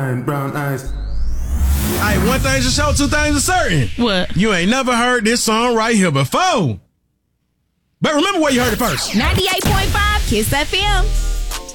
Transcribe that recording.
And brown eyes. Hey, one thing's for sure, two things are certain. What? You ain't never heard this song right here before. But remember where you heard it first. 98.5 Kiss FM.